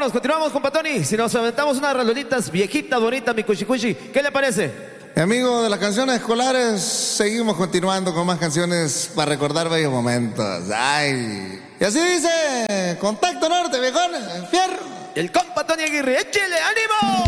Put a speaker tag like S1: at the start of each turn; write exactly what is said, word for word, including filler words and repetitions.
S1: continuamos, continuamos, compa Tony. Si nos aventamos unas rololitas viejitas, bonitas, mi cuchi cuchi, ¿qué le parece?
S2: Mi amigo, de las canciones escolares, seguimos continuando con más canciones para recordar bellos momentos. Ay. Y así dice, Contacto Norte, viejón, fierro.
S1: El compa Tony Aguirre, échele, ánimo.